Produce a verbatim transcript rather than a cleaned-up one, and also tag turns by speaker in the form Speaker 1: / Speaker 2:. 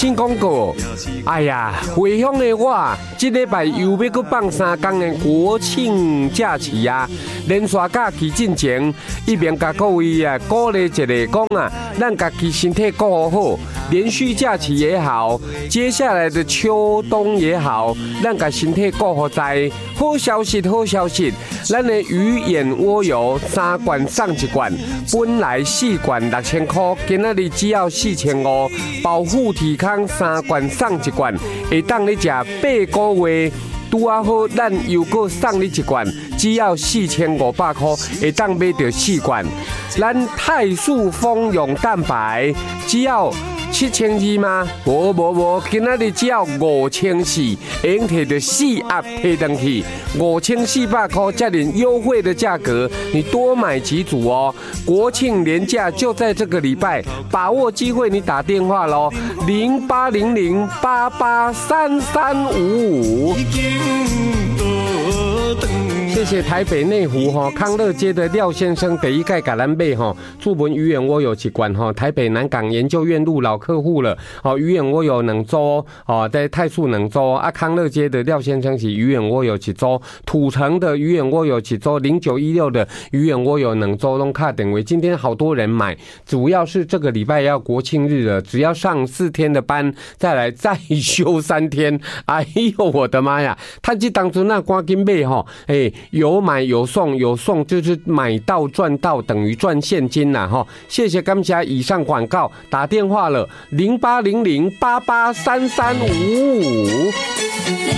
Speaker 1: 先广告。哎呀，回乡的我，这礼拜又要去放三天的国庆假期啊！连续假期进前，一边甲各位啊鼓励一下，讲啊，咱家己身体顾好。连续假期也好，接下来的秋冬也好，咱家身体顾好在。好消息，好消息！咱的鱼眼蜗油三罐送一罐，本来四罐六千块，今仔日只要四千五。保护体康三罐送一罐，会当你食八个月。拄啊好，咱又搁送你一罐，只要四千五百块，会当买到四罐。咱泰树丰溶蛋白，只要七千二吗？无无无，今仔日只要五千四，会用摕到四盒摕回去，五千四百块，这点优惠的价格，你多买几组哦。国庆连假就在这个礼拜，把握机会，你打电话咯，零八零零八八三三五五。谢谢台北内湖哈康乐街的廖先生第一届橄榄贝哈，驻文鱼眼蜗有一罐哈，台北南港研究院路老客户了哦，鱼眼蜗有两组哦，在泰树两组啊，康乐街的廖先生是鱼眼蜗有一组，土城的鱼眼蜗有一组，零九一六的鱼眼蜗有两组，拢卡等位，今天好多人买，主要是这个礼拜要国庆日了，只要上四天的班，再来再休三天，哎呦我的妈呀，他这当初那赶紧买哈，哎。有买有送，有送就是买到赚到，等于赚现金啦哈！谢谢感谢以上广告，打电话了零八零零八八三三五五。